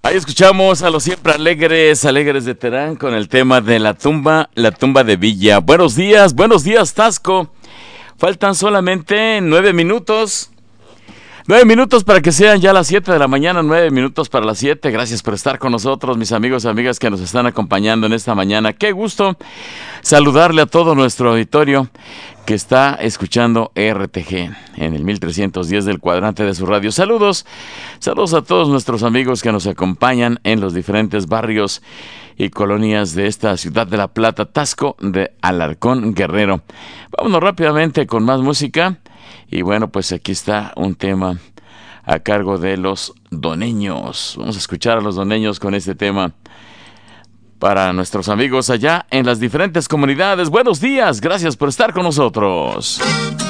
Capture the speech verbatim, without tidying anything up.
Ahí escuchamos a los siempre alegres, alegres de Terán con el tema de la tumba, la tumba de Villa. Buenos días, buenos días, Tasco. Faltan solamente nueve minutos. Nueve minutos para que sean ya las siete de la mañana, nueve minutos para las siete. Gracias por estar con nosotros, mis amigos y amigas que nos están acompañando en esta mañana. Qué gusto saludarle a todo nuestro auditorio que está escuchando R T G en el mil trescientos diez del cuadrante de su radio. Saludos, saludos a todos nuestros amigos que nos acompañan en los diferentes barrios y colonias de esta ciudad de La Plata, Tasco de Alarcón, Guerrero. Vámonos rápidamente con más música. Y bueno, pues aquí está un tema a cargo de los doneños. Vamos a escuchar a los doneños con este tema para nuestros amigos allá en las diferentes comunidades. Buenos días, gracias por estar con nosotros.